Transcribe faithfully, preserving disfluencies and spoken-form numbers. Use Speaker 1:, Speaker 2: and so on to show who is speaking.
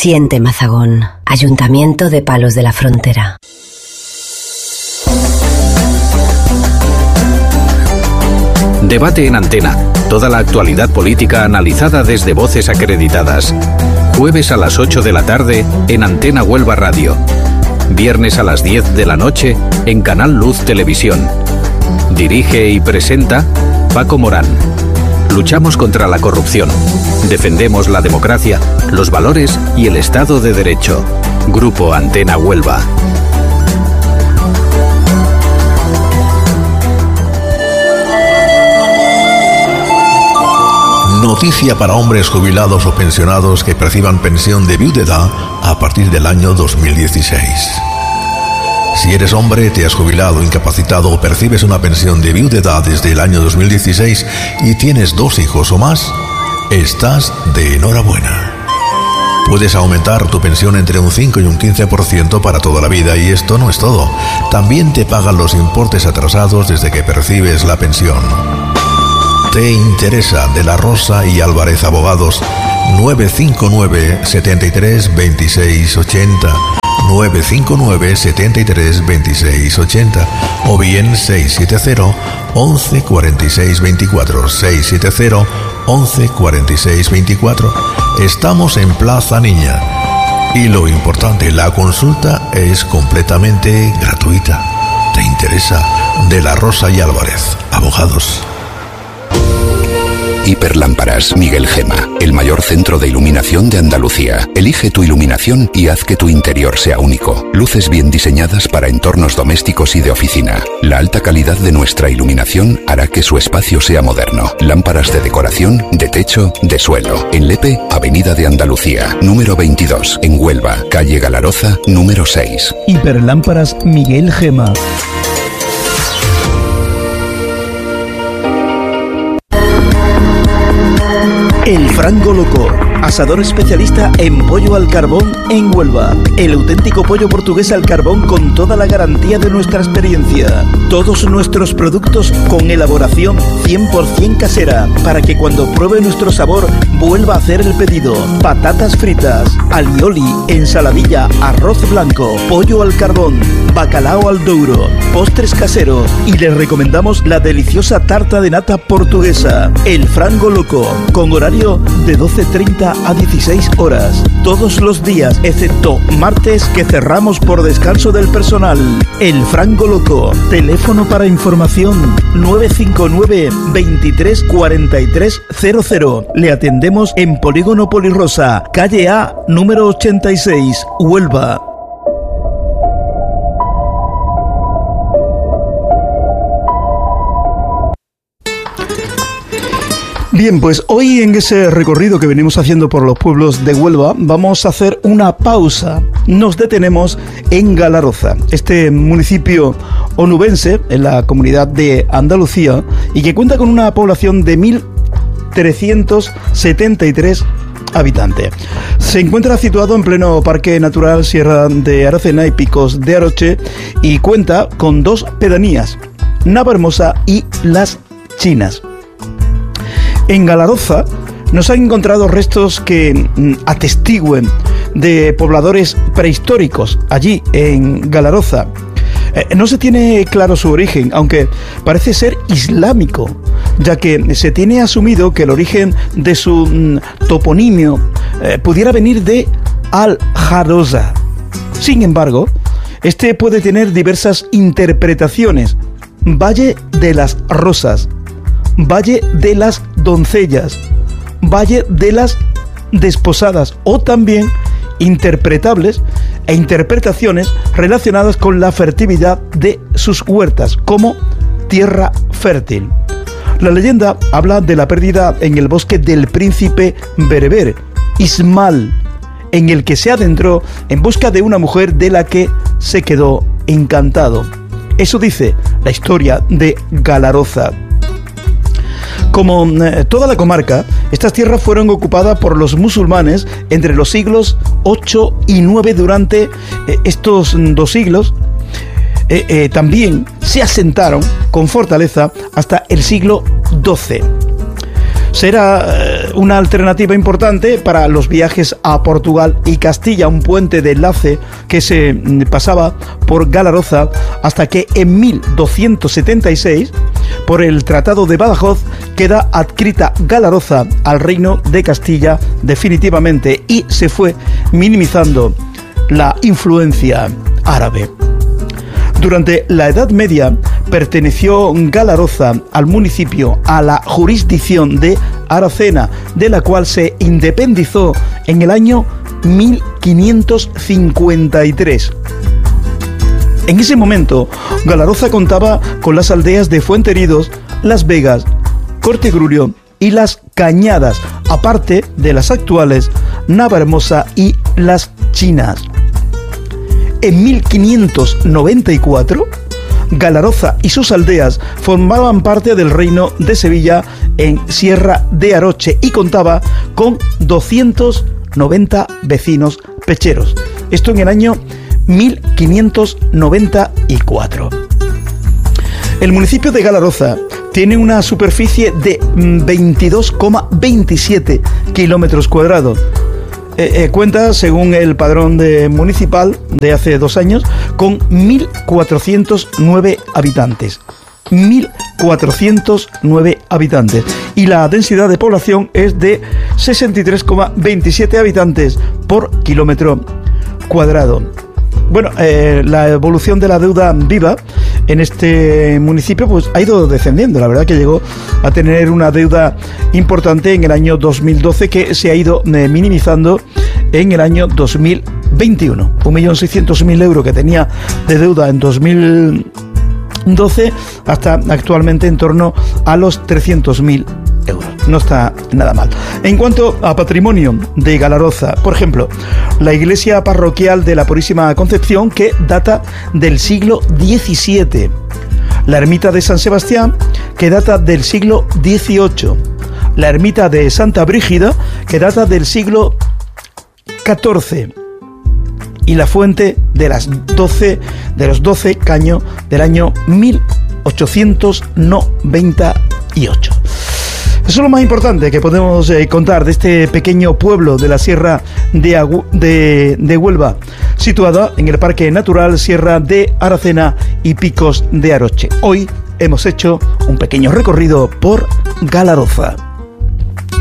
Speaker 1: Siente Mazagón, Ayuntamiento de Palos de la Frontera.
Speaker 2: Debate en Antena. Toda la actualidad política analizada desde voces acreditadas. Jueves a las ocho de la tarde en Antena Huelva Radio. Viernes a las diez de la noche en Canal Luz Televisión. Dirige y presenta Paco Morán. Luchamos contra la corrupción. Defendemos la democracia, los valores y el Estado de Derecho. Grupo Antena Huelva.
Speaker 3: Noticia para hombres jubilados o pensionados que perciban pensión de viudedad a partir del año dos mil dieciséis. Si eres hombre, te has jubilado, incapacitado o percibes una pensión de viudedad desde el año dos mil dieciséis y tienes dos hijos o más, estás de enhorabuena. Puedes aumentar tu pensión entre un cinco y un quince por ciento para toda la vida, y esto no es todo. También te pagan los importes atrasados desde que percibes la pensión. ¿Te interesa? De la Rosa y Álvarez Abogados. nueve cinco nueve, siete tres, dos seis ocho cero, nueve cinco nueve, siete tres, dos seis ocho cero o bien seis siete cero, once cuarenta y seis veinticuatro, seis siete cero, once cuarenta y seis veinticuatro. Estamos en Plaza Niña y lo importante, la consulta es completamente gratuita. ¿Te interesa? De la Rosa y Álvarez Abogados.
Speaker 4: Hiperlámparas Miguel Gema, el mayor centro de iluminación de Andalucía. Elige tu iluminación y haz que tu interior sea único. Luces bien diseñadas para entornos domésticos y de oficina. La alta calidad de nuestra iluminación hará que su espacio sea moderno. Lámparas de decoración, de techo, de suelo. En Lepe, Avenida de Andalucía, número veintidós. En Huelva, calle Galaroza, número seis.
Speaker 5: Hiperlámparas Miguel Gema. El Frango Loco, asador especialista en pollo al carbón en Huelva. El auténtico pollo portugués al carbón con toda la garantía de nuestra experiencia. Todos nuestros productos con elaboración cien por ciento casera, para que cuando pruebe nuestro sabor vuelva a hacer el pedido. Patatas fritas, alioli, ensaladilla, arroz blanco, pollo al carbón, bacalao al douro, postres caseros, y les recomendamos la deliciosa tarta de nata portuguesa. El Frango Loco, con horario de doce treinta a dieciséis horas, todos los días, excepto martes, que cerramos por descanso del personal. El Frango Loco, teléfono para información nueve cinco nueve, veintitrés cuarenta y tres cero cero. Le atendemos en Polígono Polirrosa, calle A, número ochenta y seis, Huelva. Bien, pues hoy en ese recorrido que venimos haciendo por los pueblos de Huelva vamos a hacer una pausa. Nos detenemos en Galaroza, este municipio onubense en la comunidad de Andalucía y que cuenta con una población de mil trescientos setenta y tres habitantes. Se encuentra situado en pleno Parque Natural Sierra de Aracena y Picos de Aroche y cuenta con dos pedanías, Navahermosa y Las Chinas. En Galaroza nos han encontrado restos que atestiguen de pobladores prehistóricos allí en Galaroza. Eh, no se tiene claro su origen, aunque parece ser islámico, ya que se tiene asumido que el origen de su mm, toponimio eh, pudiera venir de Al-Jaroza. Sin embargo, este puede tener diversas interpretaciones. Valle de las Rosas, Valle de las Doncellas, Valle de las Desposadas, o también interpretables e interpretaciones relacionadas con la fertilidad de sus huertas, como tierra fértil. La leyenda habla de la pérdida en el bosque del príncipe bereber, Ismal, en el que se adentró en busca de una mujer de la que se quedó encantado. Eso dice la historia de Galaroza. Como eh, toda la comarca, estas tierras fueron ocupadas por los musulmanes entre los siglos ocho y nueve. Durante eh, estos dos siglos eh, eh, también se asentaron con fortaleza hasta el siglo doce. será eh, una alternativa importante para los viajes a Portugal y Castilla, un puente de enlace que se mm, pasaba por Galaroza hasta que en mil doscientos setenta y seis, por el Tratado de Badajoz, queda adscrita Galaroza al Reino de Castilla definitivamente y se fue minimizando la influencia árabe. Durante la Edad Media perteneció Galaroza al municipio, a la jurisdicción de Aracena, de la cual se independizó en el año mil quinientos cincuenta y tres. En ese momento, Galaroza contaba con las aldeas de Fuenteridos, Las Vegas, Cortegrurio y Las Cañadas, aparte de las actuales Navahermosa y Las Chinas. En mil quinientos noventa y cuatro, Galaroza y sus aldeas formaban parte del reino de Sevilla en Sierra de Aroche y contaba con doscientos noventa vecinos pecheros. Esto en el año mil quinientos noventa y cuatro. El municipio de Galaroza tiene una superficie de veintidós coma veintisiete kilómetros cuadrados. Eh, eh, cuenta, según el padrón de municipal de hace dos años, con mil cuatrocientos nueve habitantes. mil cuatrocientos nueve habitantes. Y la densidad de población es de sesenta y tres coma veintisiete habitantes por kilómetro cuadrado. Bueno, eh, la evolución de la deuda viva en este municipio pues ha ido descendiendo. La verdad que llegó a tener una deuda importante en el año dos mil doce que se ha ido eh, minimizando en el año dos mil veintiuno. un millón seiscientos mil euros que tenía de deuda en dos mil doce hasta actualmente en torno a los trescientos mil euros. No está nada mal. En cuanto a patrimonio de Galaroza, por ejemplo, la iglesia parroquial de la Purísima Concepción, que data del siglo diecisiete. La ermita de San Sebastián, que data del siglo dieciocho. La ermita de Santa Brígida, que data del siglo catorce. Y la fuente de las doce, de los doce caños del año mil ochocientos noventa y ocho. Eso es lo más importante que podemos eh, contar de este pequeño pueblo de la Sierra de, Agu- de, de Huelva, situada en el Parque Natural Sierra de Aracena y Picos de Aroche. Hoy hemos hecho un pequeño recorrido por Galaroza.